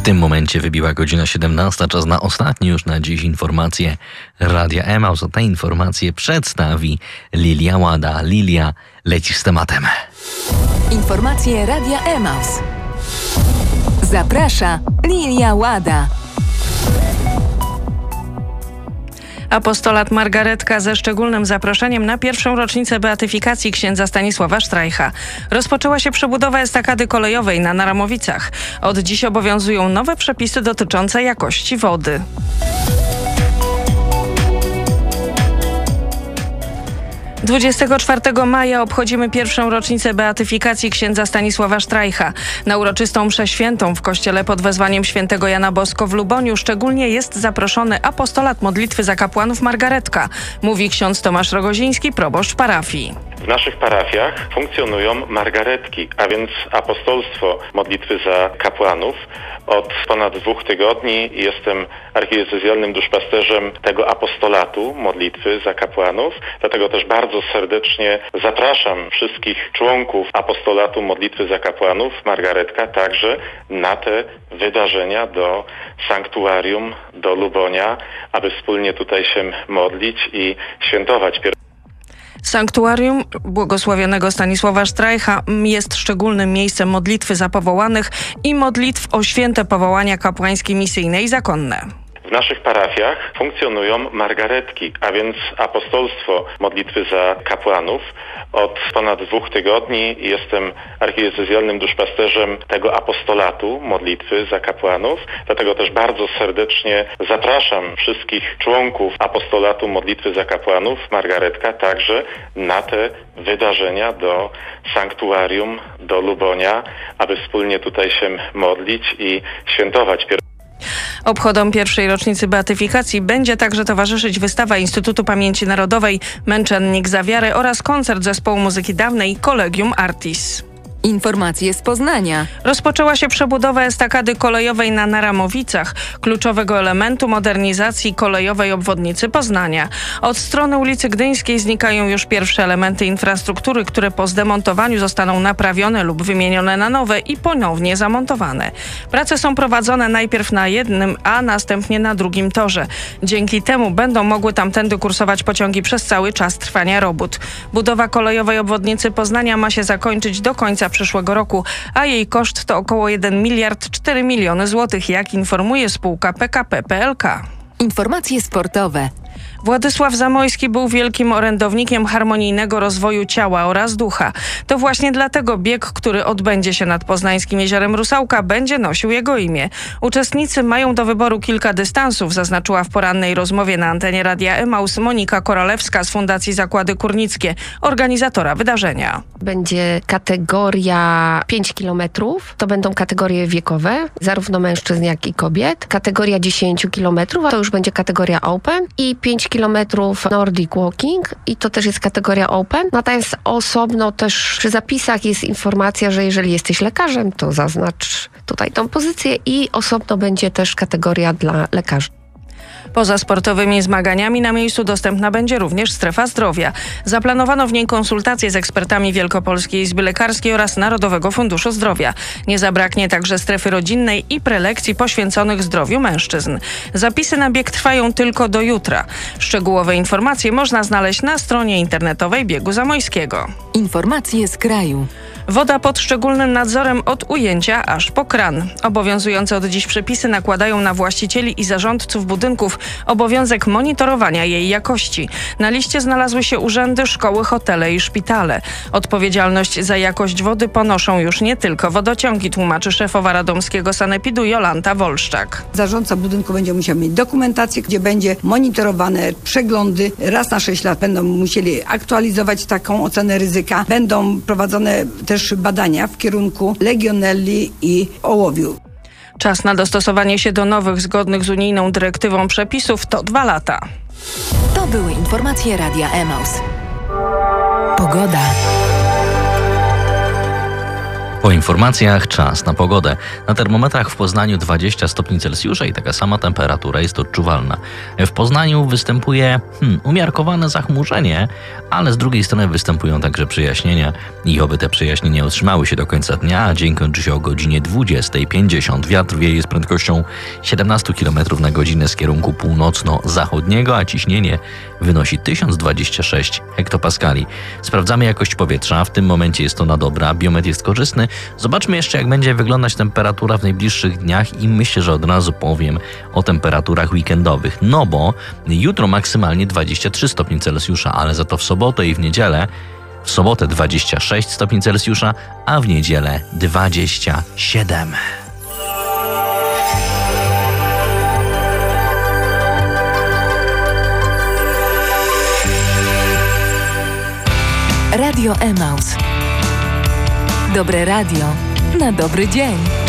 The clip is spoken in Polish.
tym momencie wybiła godzina 17. Czas na ostatnie już na dziś informacje Radia Emaus. Te informacje przedstawi Lilia Łada. Lilia, lecisz z tematem. Informacje Radia Emaus. Zaprasza Lilia Łada. Apostolat Margaretka ze szczególnym zaproszeniem na pierwszą rocznicę beatyfikacji księdza Stanisława Sztrajcha. Rozpoczęła się przebudowa estakady kolejowej na Naramowicach. Od dziś obowiązują nowe przepisy dotyczące jakości wody. – 24 maja obchodzimy pierwszą rocznicę beatyfikacji księdza Stanisława Sztrajcha. Na uroczystą mszę świętą w kościele pod wezwaniem świętego Jana Bosko w Luboniu szczególnie jest zaproszony apostolat modlitwy za kapłanów Margaretka, mówi ksiądz Tomasz Rogoziński, proboszcz parafii. W naszych parafiach funkcjonują margaretki, a więc apostolstwo modlitwy za kapłanów. Od ponad 2 tygodni jestem archidiecezjalnym duszpasterzem tego apostolatu modlitwy za kapłanów. Dlatego też bardzo serdecznie zapraszam wszystkich członków apostolatu modlitwy za kapłanów Margaretka także na te wydarzenia do sanktuarium, do Lubonia, aby wspólnie tutaj się modlić i świętować. Sanktuarium błogosławionego Stanisława Sztrajcha jest szczególnym miejscem modlitwy za powołanych i modlitw o święte powołania kapłańskie, misyjne i zakonne. W naszych parafiach funkcjonują margaretki, a więc apostolstwo modlitwy za kapłanów. Od ponad 2 tygodni jestem archidiecezjalnym duszpasterzem tego apostolatu modlitwy za kapłanów. Dlatego też bardzo serdecznie zapraszam wszystkich członków apostolatu modlitwy za kapłanów Margaretka także na te wydarzenia do sanktuarium, do Lubonia, aby wspólnie tutaj się modlić i świętować. Obchodom pierwszej rocznicy beatyfikacji będzie także towarzyszyć wystawa Instytutu Pamięci Narodowej Męczennik za wiarę oraz koncert zespołu muzyki dawnej Collegium Artis. Informacje z Poznania. Rozpoczęła się przebudowa estakady kolejowej na Naramowicach, kluczowego elementu modernizacji kolejowej obwodnicy Poznania. Od strony ulicy Gdyńskiej znikają już pierwsze elementy infrastruktury, które po zdemontowaniu zostaną naprawione lub wymienione na nowe i ponownie zamontowane. Prace są prowadzone najpierw na jednym, a następnie na drugim torze. Dzięki temu będą mogły tamtędy kursować pociągi przez cały czas trwania robót. Budowa kolejowej obwodnicy Poznania ma się zakończyć do końca przyszłego roku, a jej koszt to około 1 miliard 4 miliony złotych, jak informuje spółka PKP PLK. Informacje sportowe. Władysław Zamojski był wielkim orędownikiem harmonijnego rozwoju ciała oraz ducha. To właśnie dlatego bieg, który odbędzie się nad poznańskim jeziorem Rusałka, będzie nosił jego imię. Uczestnicy mają do wyboru kilka dystansów, zaznaczyła w porannej rozmowie na antenie Radia Emaus Monika Koralewska z Fundacji Zakłady Górnickie, organizatora wydarzenia. Będzie kategoria 5 km, to będą kategorie wiekowe, zarówno mężczyzn, jak i kobiet. Kategoria 10 km, a to już będzie kategoria Open i 5 km Nordic Walking i to też jest kategoria Open. Natomiast osobno też przy zapisach jest informacja, że jeżeli jesteś lekarzem, to zaznacz tutaj tą pozycję i osobno będzie też kategoria dla lekarzy. Poza sportowymi zmaganiami na miejscu dostępna będzie również strefa zdrowia. Zaplanowano w niej konsultacje z ekspertami Wielkopolskiej Izby Lekarskiej oraz Narodowego Funduszu Zdrowia. Nie zabraknie także strefy rodzinnej i prelekcji poświęconych zdrowiu mężczyzn. Zapisy na bieg trwają tylko do jutra. Szczegółowe informacje można znaleźć na stronie internetowej Biegu Zamojskiego. Informacje z kraju. Woda pod szczególnym nadzorem od ujęcia aż po kran. Obowiązujące od dziś przepisy nakładają na właścicieli i zarządców budynków obowiązek monitorowania jej jakości. Na liście znalazły się urzędy, szkoły, hotele i szpitale. Odpowiedzialność za jakość wody ponoszą już nie tylko wodociągi, tłumaczy szefowa radomskiego sanepidu Jolanta Wolszczak. Zarządca budynku będzie musiał mieć dokumentację, gdzie będzie monitorowane przeglądy. Raz na 6 lat będą musieli aktualizować taką ocenę ryzyka. Będą prowadzone też badania w kierunku legionelli i ołowiu. Czas na dostosowanie się do nowych, zgodnych z unijną dyrektywą przepisów to 2 lata. To były informacje Radia Emaus. Pogoda. Po informacjach czas na pogodę. Na termometrach w Poznaniu 20 stopni Celsjusza i taka sama temperatura jest odczuwalna. W Poznaniu występuje umiarkowane zachmurzenie, ale z drugiej strony występują także przejaśnienia i oby te przejaśnienia utrzymały się do końca dnia, a dzień kończy się o godzinie 20:50. Wiatr wieje z prędkością 17 km na godzinę z kierunku północno-zachodniego, a ciśnienie wynosi 1026 hektopaskali. Sprawdzamy jakość powietrza. W tym momencie jest to na dobre, biometr jest korzystny. Zobaczmy jeszcze, jak będzie wyglądać temperatura w najbliższych dniach i myślę, że od razu powiem o temperaturach weekendowych. No bo jutro maksymalnie 23 stopnie Celsjusza, ale za to w sobotę i w niedzielę. W sobotę 26 stopni Celsjusza, a w niedzielę 27. Radio Emaus. Dobre radio na dobry dzień.